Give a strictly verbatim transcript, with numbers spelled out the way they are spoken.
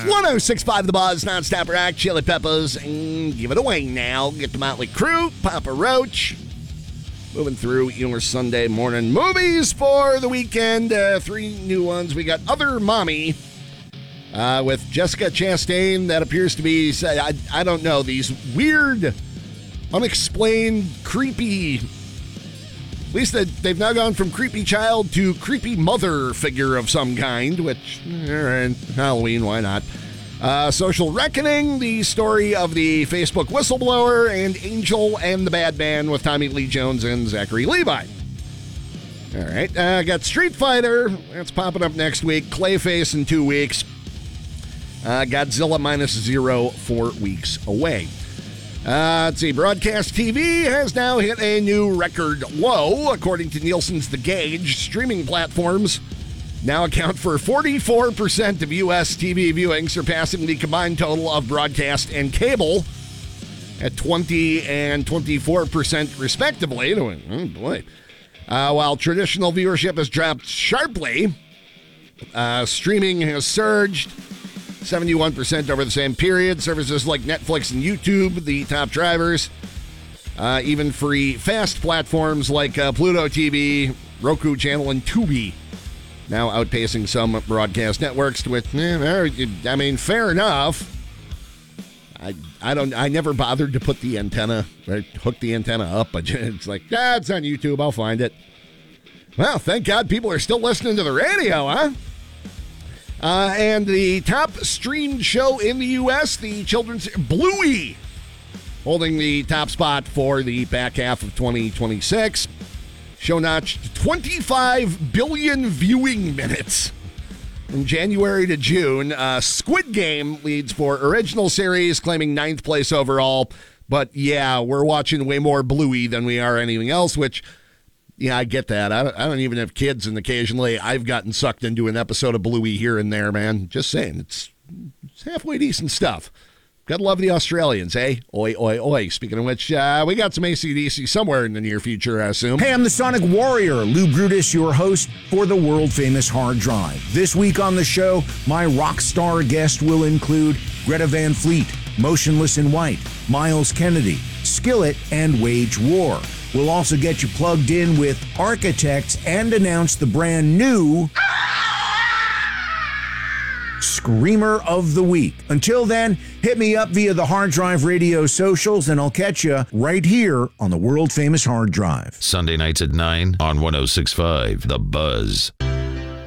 ten sixty-five The Buzz, nonstop rock, Chili Peppers, and give it away now. Get the Motley Crue, Papa Roach. Moving through your Sunday morning movies for the weekend. Uh, three new ones. We got Other Mommy uh, with Jessica Chastain. That appears to be, I, I don't know, these weird, unexplained, creepy... At least they've now gone from creepy child to creepy mother figure of some kind, which, all right, Halloween, why not? Uh, Social Reckoning, the story of the Facebook whistleblower, and Angel and the Bad Man with Tommy Lee Jones and Zachary Levi. All right, uh, got Street Fighter. That's popping up next week. Clayface in two weeks. Uh, Godzilla Minus Zero four weeks away. Uh, let's see, broadcast T V has now hit a new record low. According to Nielsen's The Gauge, streaming platforms now account for forty-four percent of U S T V viewing, surpassing the combined total of broadcast and cable at twenty and twenty-four percent respectively. Oh, boy. Uh, while traditional viewership has dropped sharply, uh, streaming has surged seventy-one percent over the same period. Services like Netflix and YouTube, the top drivers. Uh, even free fast platforms like uh, Pluto T V, Roku Channel, and Tubi now outpacing some broadcast networks. With, eh, I mean, fair enough. I I don't. I never bothered to put the antenna, or hook the antenna up. It's like, ah, it's on YouTube. I'll find it. Well, thank God people are still listening to the radio, huh? Uh, and the top streamed show in the U S, the children's Bluey, holding the top spot for the back half of twenty twenty-six. Show notched twenty-five billion viewing minutes from January to June. Uh, Squid Game leads for original series, claiming ninth place overall. But yeah, we're watching way more Bluey than we are anything else, which... Yeah, I get that. I don't, I don't even have kids, and occasionally I've gotten sucked into an episode of Bluey here and there, man. Just saying, it's, it's halfway decent stuff. Gotta love the Australians, eh? Oi, oi, oi. Speaking of which, uh, we got some A C D C somewhere in the near future, I assume. Hey, I'm the Sonic Warrior, Lou Brutus, your host for the world-famous Hard Drive. This week on the show, my rock star guest will include Greta Van Fleet, Motionless in White, Miles Kennedy, Skillet, and Wage War. We'll also get you plugged in with Architects and announce the brand new Screamer of the Week. Until then, hit me up via the Hard Drive Radio socials, and I'll catch you right here on the world-famous Hard Drive. Sunday nights at nine on one oh six point five The Buzz.